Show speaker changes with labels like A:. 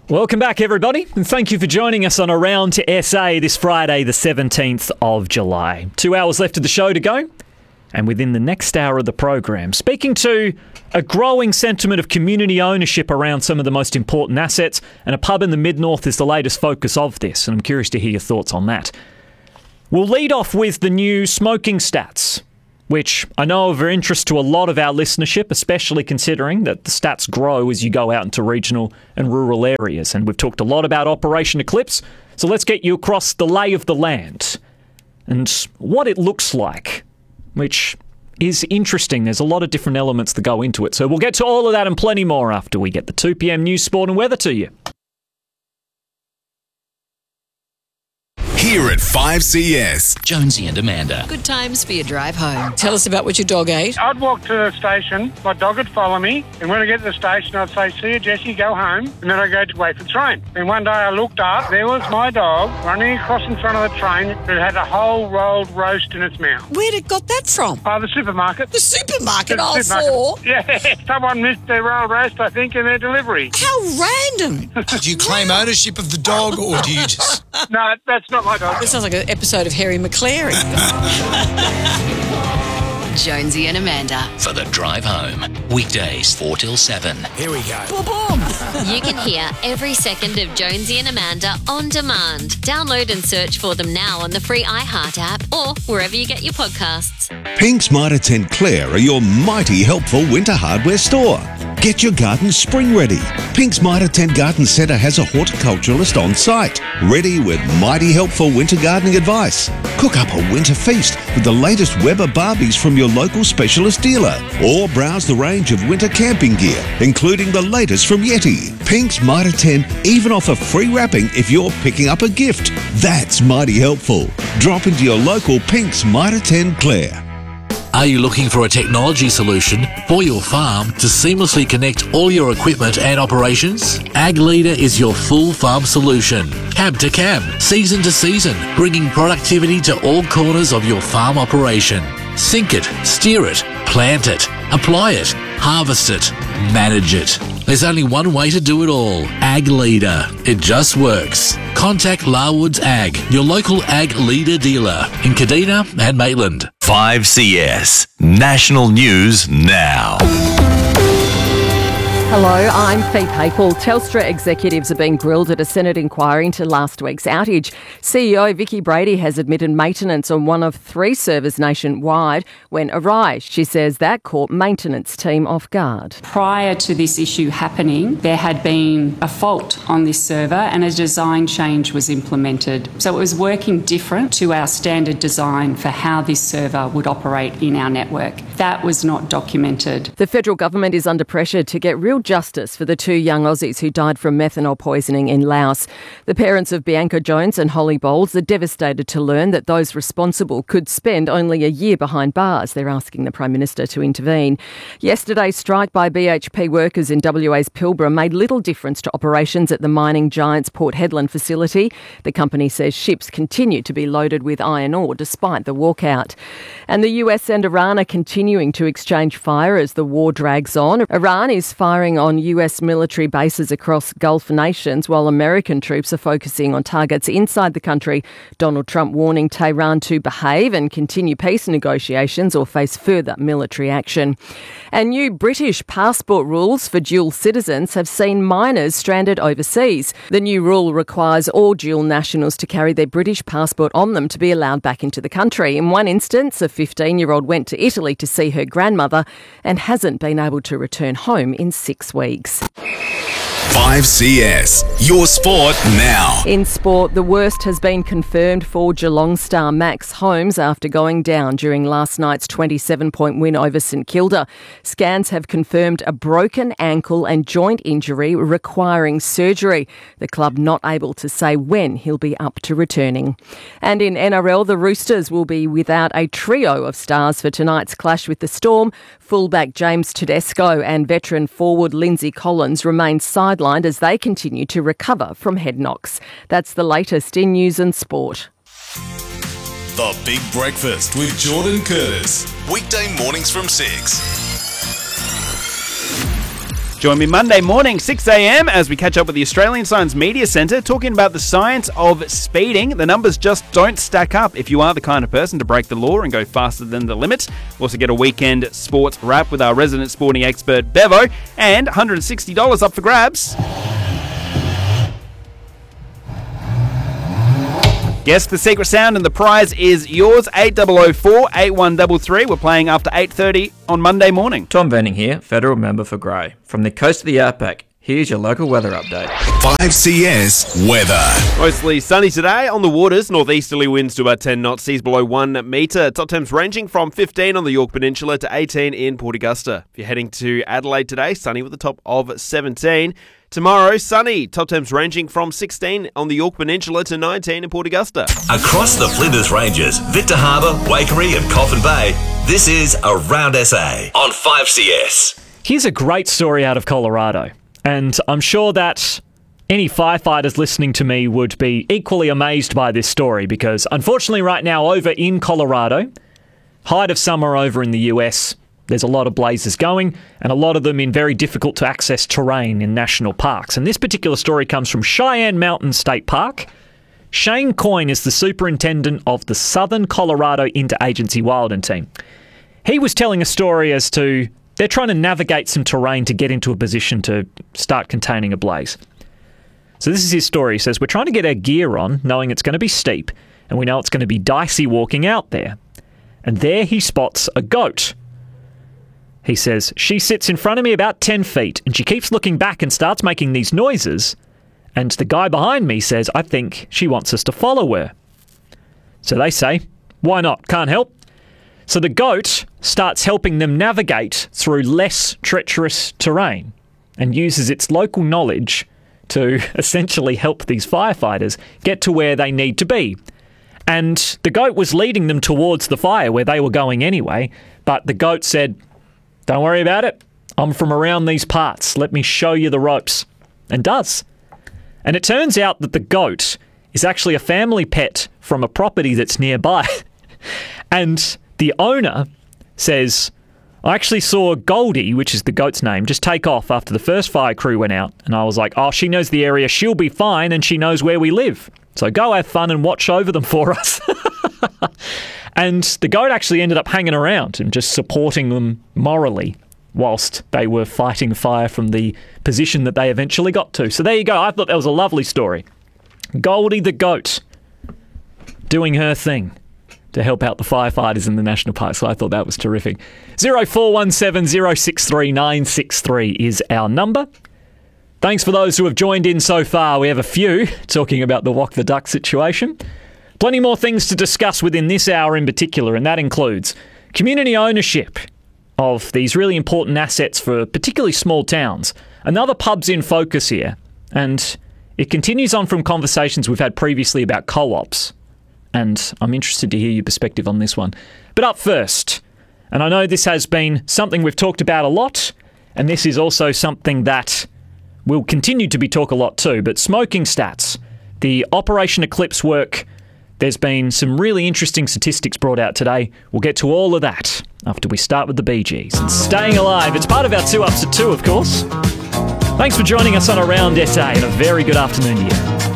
A: Welcome back, everybody, and thank you for joining us on Around to SA this Friday, the 17th of July. 2 hours left of the show to go, and within the next hour of the program, speaking to a growing sentiment of community ownership around some of the most important assets, and a pub in the Mid-North is the latest focus of this, and I'm curious to hear your thoughts on that. We'll lead off with the new smoking stats, which I know are of interest to a lot of our listenership, especially considering that the stats grow as you go out into regional and rural areas. And we've talked a lot about Operation Eclipse, so let's get you across the lay of the land and what it looks like, which is interesting. There's a lot of different elements that go into it. So we'll get to all of that and plenty more after we get the 2 p.m. news, sport and weather to you.
B: Here at 5CS.
C: Jonesy and Amanda.
D: Good times for your drive home.
E: Tell us about what your dog ate.
F: I'd walk to the station, my dog would follow me, and when I get to the station, I'd say, "See you, Jessie, go home," and then I'd go to wait for the train. And one day I looked up, there was my dog running across in front of the train. It had a whole rolled roast in its mouth.
E: Where'd it got that from?
F: The supermarket.
E: The supermarket,
F: The
E: four.
F: Yeah, someone missed their rolled roast, I think, in their delivery.
E: How random.
G: Do you claim ownership of the dog, or do you just...
F: No, that's not my dog.
E: This sounds like an episode of Harry McClary.
D: Jonesy and Amanda.
C: For the drive home. Weekdays 4 till 7.
G: Here we go.
E: Boom, boom.
H: You can hear every second of Jonesy and Amanda on demand. Download and search for them now on the free iHeart app or wherever you get your podcasts.
B: Pink's Mitre Tent Clare are your mighty helpful winter hardware store. Get your garden spring ready. Pink's Mitre Tent Garden Centre has a horticulturalist on site, ready with mighty helpful winter gardening advice. Cook up a winter feast with the latest Weber Barbies from your local specialist dealer, or browse the range of winter camping gear, including the latest from Yeti. Pink's Mitre Tent even offer free wrapping if you're picking up a gift. That's mighty helpful. Drop into your local Pink's Mitre Tent Clare.
C: Are you looking for a technology solution for your farm to seamlessly connect all your equipment and operations? Ag Leader is your full farm solution. Cab to cab, season to season, bringing productivity to all corners of your farm operation. Sync it, steer it, plant it, apply it, harvest it, manage it. There's only one way to do it all. Ag Leader. It just works. Contact Larwoods Ag, your local Ag Leader dealer in Kadina and Maitland.
B: 5CS. National News Now.
I: Hello, I'm Fee Papel. Telstra executives are being grilled at a Senate inquiry into last week's outage. CEO Vicki Brady has admitted maintenance on one of 3 servers nationwide went awry. She says that caught maintenance team off guard.
J: Prior to this issue happening, there had been a fault on this server and a design change was implemented. So it was working different to our standard design for how this server would operate in our network. That was not documented.
I: The federal government is under pressure to get real justice for the 2 young Aussies who died from methanol poisoning in Laos. The parents of Bianca Jones and Holly Bowles are devastated to learn that those responsible could spend only a year behind bars. They're asking the Prime Minister to intervene. Yesterday's strike by BHP workers in WA's Pilbara made little difference to operations at the mining giant's Port Hedland facility. The company says ships continue to be loaded with iron ore despite the walkout. And the US and Iran are continuing to exchange fire as the war drags on. Iran is firing on US military bases across Gulf nations while American troops are focusing on targets inside the country. Donald Trump warning Tehran to behave and continue peace negotiations or face further military action. And new British passport rules for dual citizens have seen minors stranded overseas. The new rule requires all dual nationals to carry their British passport on them to be allowed back into the country. In one instance, a 15-year-old went to Italy to see her grandmother and hasn't been able to return home in 6 weeks.
B: 5CS. Your sport now.
I: In sport, the worst has been confirmed for Geelong star Max Holmes after going down during last night's 27-point win over St Kilda. Scans have confirmed a broken ankle and joint injury requiring surgery. The club not able to say when he'll be up to returning. And in NRL, the Roosters will be without a trio of stars for tonight's clash with the Storm. Fullback James Tedesco and veteran forward Lindsay Collins remain sidelined as they continue to recover from head knocks. That's the latest in news and sport.
B: The Big Breakfast with Jordan Curtis. Weekday mornings from 6.
K: Join me Monday morning, 6 a.m, as we catch up with the Australian Science Media Centre, talking about the science of speeding. The numbers just don't stack up if you are the kind of person to break the law and go faster than the limit. We'll also get a weekend sports wrap with our resident sporting expert, Bevo, and $160 up for grabs. Guess the secret sound and the prize is yours, 8004-8133. We're playing after 8:30 on Monday morning.
L: Tom Venning here, Federal Member for Grey. From the coast of the Outback, here's your local weather update.
B: 5CS weather.
M: Mostly sunny today on the waters. Northeasterly winds to about 10 knots, seas below 1 metre. Top temps ranging from 15 on the Yorke Peninsula to 18 in Port Augusta. If you're heading to Adelaide today, sunny with a top of 17. Tomorrow, sunny. Top temps ranging from 16 on the Yorke Peninsula to 19 in Port Augusta.
N: Across the Flinders Ranges, Victor Harbour, Waikerie and Coffin Bay, this is Around SA on 5CS.
A: Here's a great story out of Colorado. And I'm sure that any firefighters listening to me would be equally amazed by this story because, unfortunately, right now over in Colorado, height of summer over in the US, there's a lot of blazes going and a lot of them in very difficult to access terrain in national parks. And this particular story comes from Cheyenne Mountain State Park. Shane Coyne is the superintendent of the Southern Colorado Interagency Wilding Team. He was telling a story as to they're trying to navigate some terrain to get into a position to start containing a blaze. So this is his story. He says, we're trying to get our gear on, knowing it's going to be steep, and we know it's going to be dicey walking out there. And there he spots a goat. He says, she sits in front of me about 10 feet, and she keeps looking back and starts making these noises. And the guy behind me says, I think she wants us to follow her. So they say, why not? Can't help. So the goat starts helping them navigate through less treacherous terrain and uses its local knowledge to essentially help these firefighters get to where they need to be. And the goat was leading them towards the fire where they were going anyway, but the goat said, don't worry about it. I'm from around these parts. Let me show you the ropes. And does. And it turns out that the goat is actually a family pet from a property that's nearby. And the owner says, I actually saw Goldie, which is the goat's name, just take off after the first fire crew went out. And I was like, oh, she knows the area. She'll be fine and she knows where we live. So go have fun and watch over them for us. And the goat actually ended up hanging around and just supporting them morally whilst they were fighting fire from the position that they eventually got to. So there you go. I thought that was a lovely story. Goldie the goat doing her thing to help out the firefighters in the national park. So I thought that was terrific. 0417 063 963 is our number. Thanks for those who have joined in so far. We have a few talking about the Walk the Duck situation. Plenty more things to discuss within this hour in particular, and that includes community ownership of these really important assets for particularly small towns. Another pub's in focus here, and it continues on from conversations we've had previously about co-ops, and I'm interested to hear your perspective on this one. But up first, and I know this has been something we've talked about a lot, and this is also something that will continue to be talked a lot too, but smoking stats. The Operation Eclipse work, there's been some really interesting statistics brought out today. We'll get to all of that after we start with the Bee Gees. And staying alive, it's part of our 2 Ups at 2, of course. Thanks for joining us on Around SA and a very good afternoon to you.